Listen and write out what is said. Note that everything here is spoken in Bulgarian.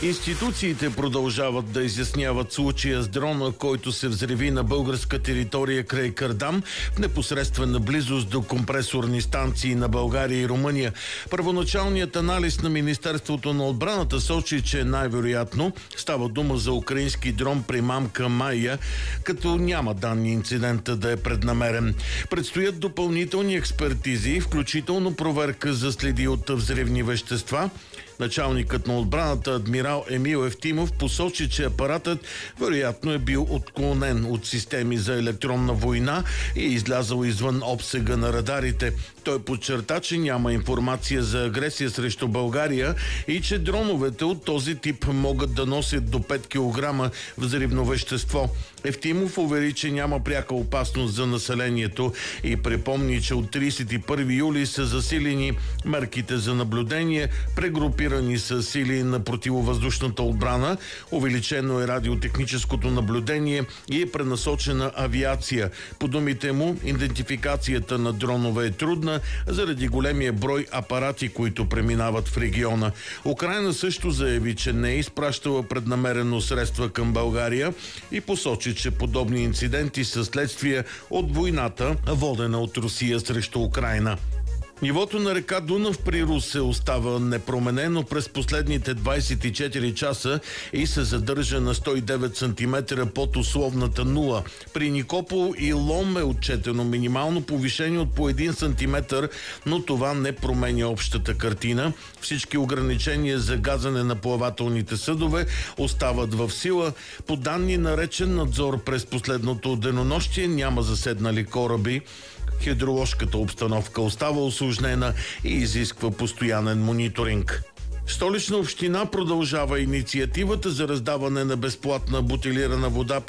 Институциите продължават да изясняват случая с дрона, който се взриви на българска територия край Кардам в непосредствена близост до компресорни станции на България и Румъния. Първоначалният анализ на Министерството на отбраната сочи, че най-вероятно става дума за украински дрон примамка Майя, като няма данни инцидента да е преднамерен. Предстоят допълнителни експертизи, включително проверка за следи от взривни вещества. Началникът на отбраната адмирал Емил Евтимов посочи, че апаратът вероятно е бил отклонен от системи за електронна война и е излязъл извън обсега на радарите. Той подчерта, че няма информация за агресия срещу България и че дроновете от този тип могат да носят до 5 кг взривно вещество. Евтимов увери, че няма пряка опасност за населението и припомни, че от 31 юли са засилени мерките за наблюдение, прегрупирани са сили на противовъздушната отбрана, увеличено е радиотехническото наблюдение и е пренасочена авиация. По думите му, идентификацията на дронове е трудна заради големия брой апарати, които преминават в региона. Украйна също заяви, че не е изпращала преднамерено средства към България и посочи, че подобни инциденти са следствие от войната, водена от Русия срещу Украйна. Нивото на река Дунав при Русе остава непроменено през последните 24 часа и се задържа на 109 см под условната нула. При Никопол и Лом е отчетено минимално повишение от по 1 см, но това не променя общата картина. Всички ограничения за газане на плавателните съдове остават в сила. По данни на речен надзор през последното денонощие няма заседнали кораби. Хидроложката обстановка остава усложнена и изисква постоянен мониторинг. Столична община продължава инициативата за раздаване на безплатна бутилирана вода